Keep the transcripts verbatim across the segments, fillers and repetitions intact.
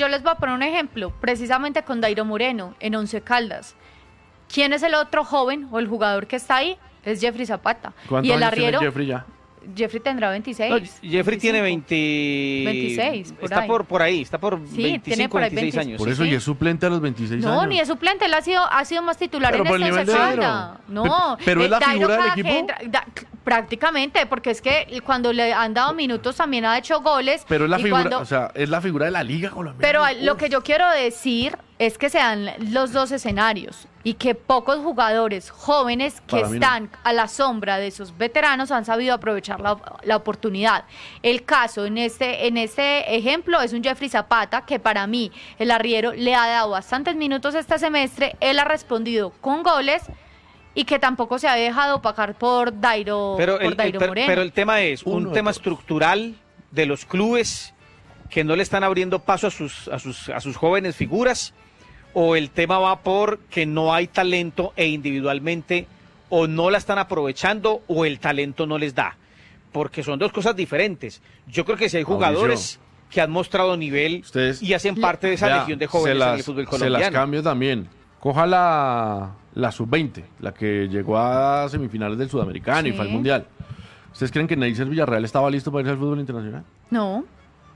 yo les voy a poner un ejemplo, precisamente con Dairo Moreno, en Once Caldas. ¿Quién es el otro joven o el jugador que está ahí? Es Jeffrey Zapata. ¿Cuántos y el años arriero, tiene Jeffrey ya? Jeffrey tendrá veintiséis. No, Jeffrey veinticinco. tiene veinte... veintiséis, por está ahí. Por, por ahí, está por Sí, tiene veinticinco, por ahí veintiséis veinte. años. Por sí. eso, sí. y es suplente a los veintiséis años. No, ni es suplente, él ha sido, ha sido más titular Pero en por el este nivel Once de Caldas. Dairo. No, Pe- pero es el la Dairo figura del cada que equipo. entra- da- prácticamente, porque es que cuando le han dado minutos también ha hecho goles. Pero es la y figura, cuando- o sea, es la figura de la liga colombiana. Pero Uf. lo que yo quiero decir es que se dan los dos escenarios y que pocos jugadores jóvenes que Para mí no. están a la sombra de esos veteranos han sabido aprovechar la, la oportunidad. El caso en este, en este ejemplo es un Jeffrey Zapata que para mí el arriero le ha dado bastantes minutos este semestre, él ha respondido con goles y que tampoco se ha dejado opacar por Dairo, Pero por el, el- Dairo pero, Moreno. pero el tema es un Uno de tema todos. estructural de los clubes que no le están abriendo paso a sus, a sus, a sus jóvenes figuras, o el tema va por que no hay talento e individualmente o no la están aprovechando o el talento no les da, porque son dos cosas diferentes. Yo creo que si hay jugadores que han mostrado nivel Ustedes- y hacen parte de esa Vea, legión de se jóvenes las, en el fútbol Se las colombiano. cambio también. Coja la, la sub veinte, la que llegó a semifinales del Sudamericano y Sí. fue al Mundial. ¿Ustedes creen que Neisser Villarreal estaba listo para irse al fútbol internacional? No.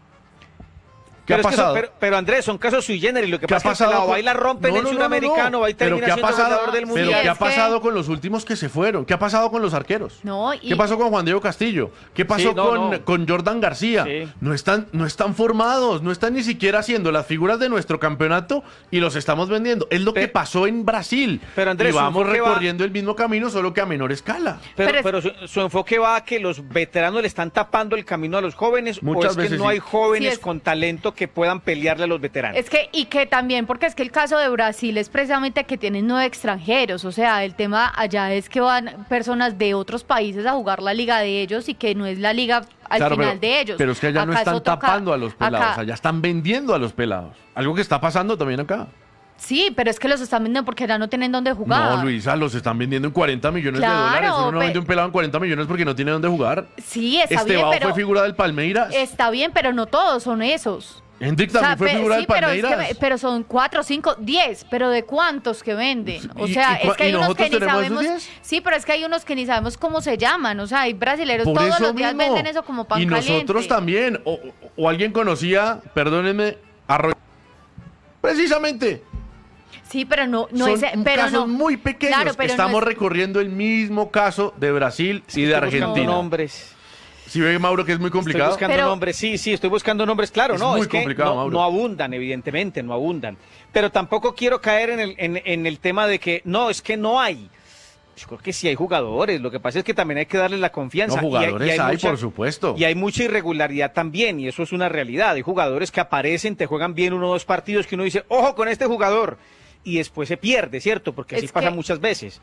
¿Qué pero ha es que eso- pasado? pero, pero Andrés, son casos sui generis. Lo que ¿Qué ha pasa es que el pasado pelado con- va y la rompen No, en no, no, Sudamericano, no, no. va y Pero termina ¿qué ha siendo pasado, goleador del pero Mundial. ¿qué ha es que- pasado con los últimos que se fueron? ¿Qué ha pasado con los arqueros? No, y- ¿Qué pasó con Juan Diego Castillo? ¿Qué pasó Sí, no, con, no. con Jordan García? Sí. No están, no están formados, no están ni siquiera haciendo las figuras de nuestro campeonato y los estamos vendiendo. Es lo Pe- que pasó en Brasil. Pero, Andrés, y su vamos enfoque va- recorriendo el mismo camino, solo que a menor escala. Pero, Pero es- pero su, su enfoque va a que los veteranos le están tapando el camino a los jóvenes, Muchas o es que veces no sí. hay jóvenes Sí, es- con talento que puedan pelearle a los veteranos. Es que, y que también, porque es que el caso de Brasil es precisamente que tienen nueve extranjeros, o sea, el tema allá es que van personas de otros países a jugar la liga de ellos y que no es la liga al Claro, final pero, de ellos. pero es que allá no Acá es están otro ca- tapando a los pelados, acá- allá están vendiendo a los pelados. Algo que está pasando también acá. Sí, pero es que los están vendiendo porque ya no tienen dónde jugar. No, Luisa, los están vendiendo en cuarenta millones Claro, de dólares. Uno no pe- vende un pelado en cuarenta millones porque no tiene dónde jugar. Sí, está Estebao bien, pero fue figura del Palmeiras. está bien, pero no todos son esos. Hendrik O sea, también fue pe- figura sí, del pero, es Palmeiras. que, pero son cuatro, cinco, diez, pero ¿de cuántos que venden? O ¿Y- sea, y cua- es que hay y unos que nosotros ni tenemos esos sabemos. diez? Sí, pero es que hay unos que ni sabemos cómo se llaman. O sea, hay brasileños Por todos eso los días mismo. venden eso como pan Y caliente. nosotros también. O, o- o alguien conocía, perdónenme, a Roy- Precisamente. Sí, pero no, no Son es, pero casos no. muy pequeños. Claro, pero no Estamos es- recorriendo el mismo caso de Brasil y de Estoy buscando Argentina. nombres. Si ve, Mauro, que es muy Estoy complicado. buscando Pero- nombres, sí, sí, estoy buscando nombres, claro, Es no, muy es que complicado, no, Mauro. no abundan, evidentemente, no abundan. Pero tampoco quiero caer en el, en, en el tema de que, no, es que no hay. Yo creo que sí hay jugadores, lo que pasa es que también hay que darle la confianza. No, Y hay- jugadores y hay, mucha- por supuesto. Y hay mucha irregularidad también, y eso es una realidad. Hay jugadores que aparecen, te juegan bien uno o dos partidos que uno dice, ojo con este jugador, y después se pierde, ¿cierto? Porque así Es pasa que- muchas veces.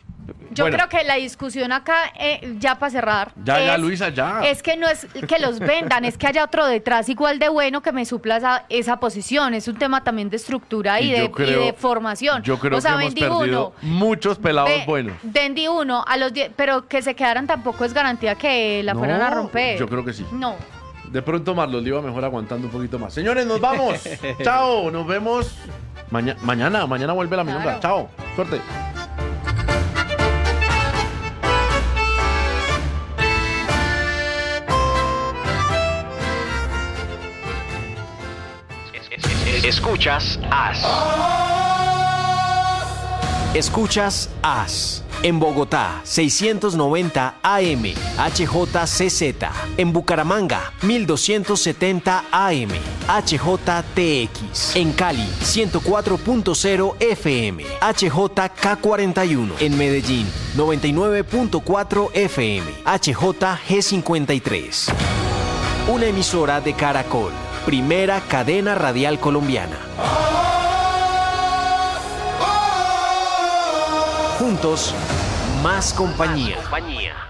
Yo Bueno. creo que la discusión acá, eh, ya para cerrar. Ya, ya, es- Luisa, ya. Es que no es que los vendan, es que haya otro detrás igual de bueno que me supla esa, esa posición. Es un tema también de estructura y, Y de, yo creo- y de formación. Yo creo o sea, que hemos vendí perdido uno. muchos pelados Ve- buenos. Vendí uno a los diez, pero que se quedaran tampoco es garantía que la fueran a No, romper. yo creo que sí. No. De pronto Marlos le iba mejor aguantando un poquito más. Señores, nos vamos. Chao, nos vemos maña- mañana. Mañana vuelve la Claro. milonga. Chao, suerte. Escuchas As. Escuchas As. En Bogotá, seiscientos noventa A M, H J C Z. En Bucaramanga, mil doscientos setenta A M, H J T X. En Cali, ciento cuatro punto cero F M, H J K cuarenta y uno. En Medellín, noventa y nueve punto cuatro F M, H J G cincuenta y tres. Una emisora de Caracol, primera cadena radial colombiana. Juntos, más compañía.